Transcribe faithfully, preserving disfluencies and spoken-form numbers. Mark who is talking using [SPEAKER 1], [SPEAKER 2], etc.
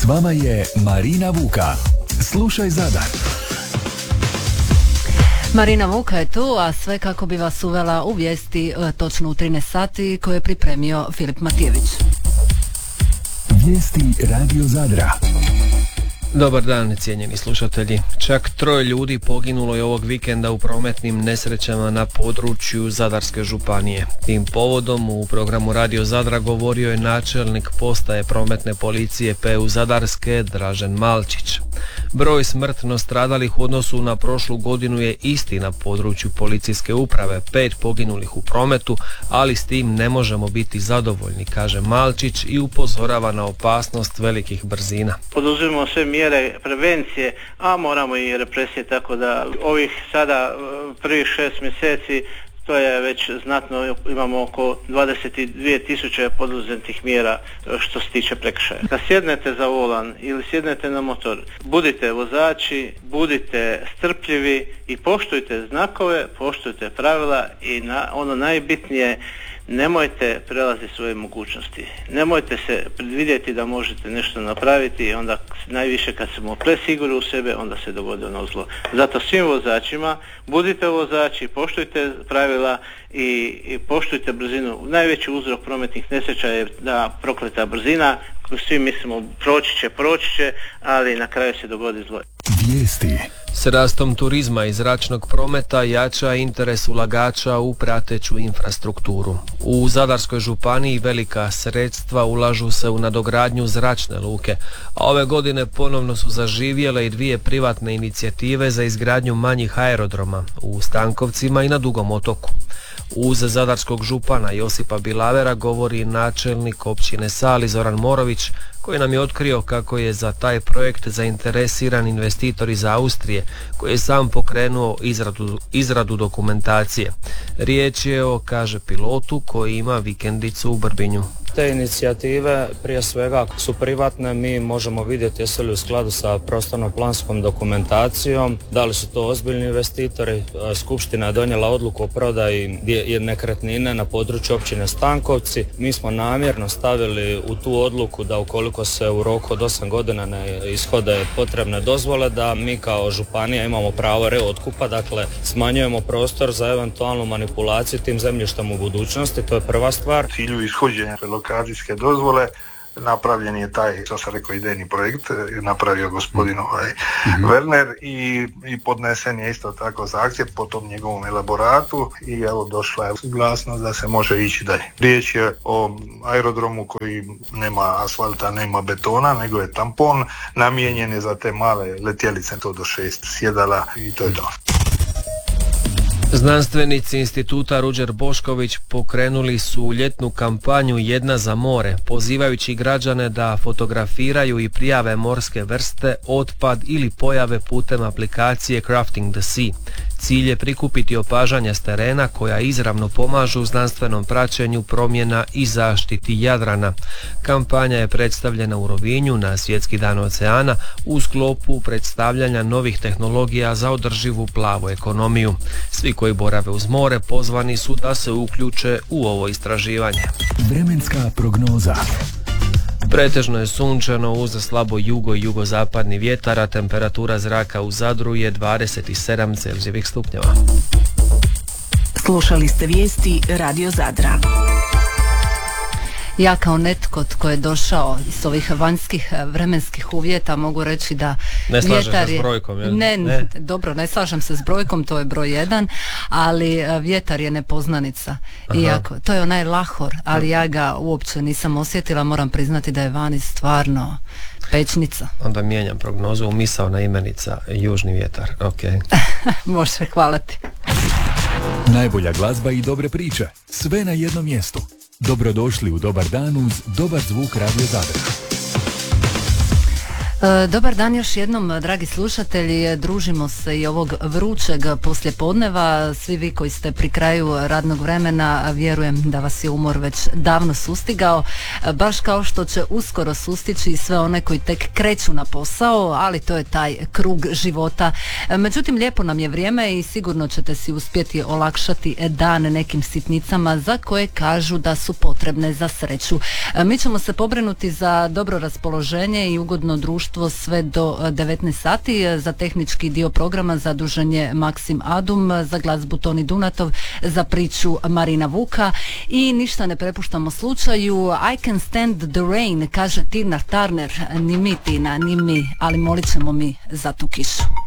[SPEAKER 1] S vama je Marina Vuka. Slušaj Zadar.
[SPEAKER 2] Marina Vuka je tu, a sve kako bi vas uvela u vijesti točno u trinaest sati koje je pripremio Filip Matijević.
[SPEAKER 1] Vijesti Radio Zadra.
[SPEAKER 3] Dobar dan, cijenjeni slušatelji. Čak troje ljudi poginulo je ovog vikenda u prometnim nesrećama na području Zadarske županije. Tim povodom u programu Radio Zadra govorio je načelnik postaje prometne policije P U Zadarske Dražen Malčić. Broj smrtno stradalih u odnosu na prošlu godinu je isti na području policijske uprave, pet poginulih u prometu, ali s tim ne možemo biti zadovoljni, kaže Malčić i upozorava na opasnost velikih brzina.
[SPEAKER 4] Poduzimamo sve mjere prevencije, a moramo i represije, tako da ovih sada prvih šest mjeseci to je već znatno, imamo oko dvadeset dvije tisuće poduzetih mjera što se tiče prekršaja. Kad sjednete za volan ili sjednete na motor, budite vozači, budite strpljivi i poštujte znakove, poštujte pravila i na, ono najbitnije, nemojte prelaziti svoje mogućnosti. Nemojte se predvidjeti da možete nešto napraviti i onda najviše kad smo presigurni u sebe, onda se dogodi ono zlo. Zato svim vozačima, budite vozači, poštujte pravila i, i poštujte brzinu. Najveći uzrok prometnih nesreća je da prokleta brzina, svi mislimo proći će, proći će, ali na kraju se dogodi zlo.
[SPEAKER 1] Vijesti.
[SPEAKER 3] S rastom turizma i zračnog prometa jača interes ulagača u prateću infrastrukturu. U Zadarskoj županiji velika sredstva ulažu se u nadogradnju zračne luke, a ove godine ponovno su zaživjele i dvije privatne inicijative za izgradnju manjih aerodroma u Stankovcima i na Dugom otoku. Uz zadarskog župana Josipa Bilavera govori načelnik općine Sali Zoran Morović, koji nam je otkrio kako je za taj projekt zainteresiran investitor iz Austrije, koji je sam pokrenuo izradu, izradu dokumentacije. Riječ je o, kaže, pilotu koji ima vikendicu u Brbinju.
[SPEAKER 5] Te inicijative prije svega su privatne, mi možemo vidjeti jesu li u skladu sa prostorno-planskom dokumentacijom, da li su to ozbiljni investitori. Skupština je donijela odluku o prodaji nekretnine na području općine Stankovci. Mi smo namjerno stavili u tu odluku da ukoliko se u roku od osam godina ne ishode potrebne dozvole, da mi kao županija imamo pravo reotkupa, dakle smanjujemo prostor za eventualnu manipulaciju tim zemljištem u budućnosti, to je prva stvar.
[SPEAKER 6] U cilju ishođenja lokacijske dozvole napravljen je taj, što sam rekao, idejni projekt, napravio gospodin ovaj, mm-hmm. Werner i, i podnesen je isto tako zahtjev po tom njegovom elaboratu i evo došla je suglasnost da se može ići dalje. Riječ je o aerodromu koji nema asfalta, nema betona, nego je tampon, namijenjen je za te male letjelice, to do šest sjedala i to je to.
[SPEAKER 3] Znanstvenici instituta Ruđer Bošković pokrenuli su ljetnu kampanju Jedna za more, pozivajući građane da fotografiraju i prijave morske vrste, otpad ili pojave putem aplikacije Crafting the Sea. Cilj je prikupiti opažanja s terena koja izravno pomažu u znanstvenom praćenju promjena i zaštiti Jadrana. Kampanja je predstavljena u Rovinju na Svjetski dan oceana u sklopu predstavljanja novih tehnologija za održivu plavu ekonomiju. Svi koji borave uz more pozvani su da se uključe u ovo istraživanje.
[SPEAKER 1] Vremenska prognoza.
[SPEAKER 3] Pretežno je sunčano uz slabo jugo i jugozapadni vjetar, a temperatura zraka u Zadru je dvadeset sedam Celzijevih stupnjeva.
[SPEAKER 7] Slušali ste vijesti Radio Zadra.
[SPEAKER 2] Ja kao netko tko je došao iz ovih vanjskih vremenskih uvjeta mogu reći da
[SPEAKER 3] ne slažem
[SPEAKER 2] vjetar
[SPEAKER 3] se
[SPEAKER 2] je,
[SPEAKER 3] s brojkom, jel?
[SPEAKER 2] Ne,
[SPEAKER 3] ne,
[SPEAKER 2] dobro, ne slažem se s brojkom, to je broj jedan, ali vjetar je nepoznanica. Iako, to je onaj lahor, ali ja ga uopće nisam osjetila, moram priznati da je vani stvarno pečnica.
[SPEAKER 3] Onda mijenjam prognozu, umisaona imenica južni vjetar, ok.
[SPEAKER 2] Može, hvala ti.
[SPEAKER 1] Najbolja glazba i dobre priče, sve na jednom mjestu. Dobrodošli u Dobar dan uz dobar zvuk Radio Zadra.
[SPEAKER 2] Dobar dan još jednom, dragi slušatelji. Družimo se i ovog vrućeg poslijepodneva. Svi vi koji ste pri kraju radnog vremena, vjerujem da vas je umor već davno sustigao, baš kao što će uskoro sustići i sve one koji tek kreću na posao, ali to je taj krug života. Međutim, lijepo nam je vrijeme i sigurno ćete si uspjeti olakšati dan nekim sitnicama za koje kažu da su potrebne za sreću. Mi ćemo se pobrinuti za dobro raspoloženje i ugodno društvo sve do devetnaest sati. Za tehnički dio programa zadužen je Maksim Adum, za glazbu Toni Dunatov, za priču Marina Vuka i ništa ne prepuštamo slučaju. I can stand the rain, kaže Tina Turner. Ni mi, Tina, ni mi, ali molit ćemo mi za tu kišu.